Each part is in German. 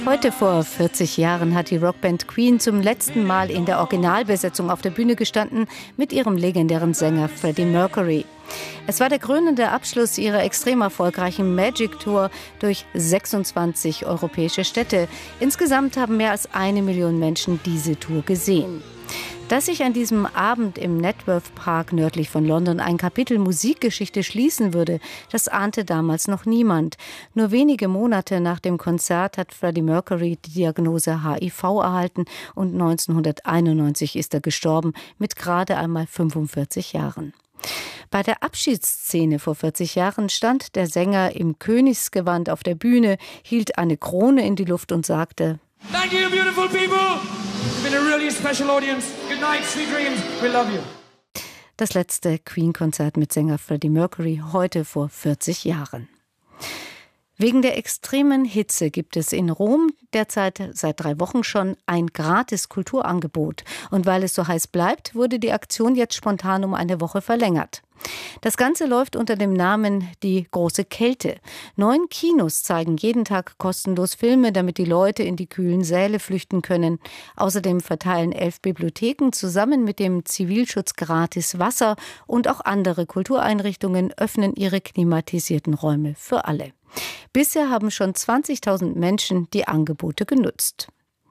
Heute vor 40 Jahren hat die Rockband Queen zum letzten Mal in der Originalbesetzung auf der Bühne gestanden mit ihrem legendären Sänger Freddie Mercury. Es war der krönende Abschluss ihrer extrem erfolgreichen Magic Tour durch 26 europäische Städte. Insgesamt haben mehr als 1 Million Menschen diese Tour gesehen. Dass sich an diesem Abend im Knebworth Park nördlich von London ein Kapitel Musikgeschichte schließen würde, das ahnte damals noch niemand. Nur wenige Monate nach dem Konzert hat Freddie Mercury die Diagnose HIV erhalten und 1991 ist er gestorben, mit gerade einmal 45 Jahren. Bei der Abschiedsszene vor 40 Jahren stand der Sänger im Königsgewand auf der Bühne, hielt eine Krone in die Luft und sagte: Thank you, beautiful people. It's been a really special audience. Good night, sweet dreams. We love you. Das letzte Queen-Konzert mit Sänger Freddie Mercury heute vor 40 Jahren. Wegen der extremen Hitze gibt es in Rom derzeit seit 3 Wochen schon ein gratis Kulturangebot. Und weil es so heiß bleibt, wurde die Aktion jetzt spontan um eine Woche verlängert. Das Ganze läuft unter dem Namen Die große Kälte. 9 Kinos zeigen jeden Tag kostenlos Filme, damit die Leute in die kühlen Säle flüchten können. Außerdem verteilen 11 Bibliotheken zusammen mit dem Zivilschutz gratis Wasser und auch andere Kultureinrichtungen öffnen ihre klimatisierten Räume für alle. Bisher haben schon 20.000 Menschen die Angebote genutzt.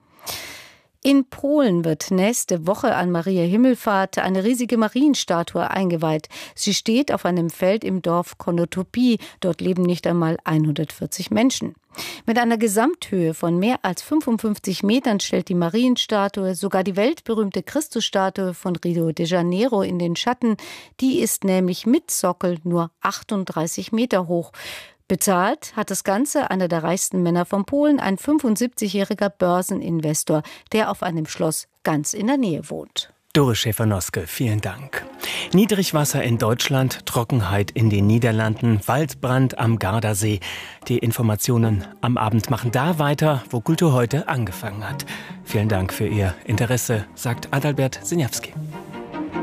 In Polen wird nächste Woche an Maria Himmelfahrt eine riesige Marienstatue eingeweiht. Sie steht auf einem Feld im Dorf Konotopie. Dort leben nicht einmal 140 Menschen. Mit einer Gesamthöhe von mehr als 55 Metern stellt die Marienstatue sogar die weltberühmte Christusstatue von Rio de Janeiro in den Schatten. Die ist nämlich mit Sockel nur 38 Meter hoch. Bezahlt hat das Ganze einer der reichsten Männer von Polen, ein 75-jähriger Börseninvestor, der auf einem Schloss ganz in der Nähe wohnt. Dore Schäfer-Noske, vielen Dank. Niedrigwasser in Deutschland, Trockenheit in den Niederlanden, Waldbrand am Gardasee. Die Informationen am Abend machen da weiter, wo Kultur heute angefangen hat. Vielen Dank für Ihr Interesse, sagt Adalbert Sinjawski.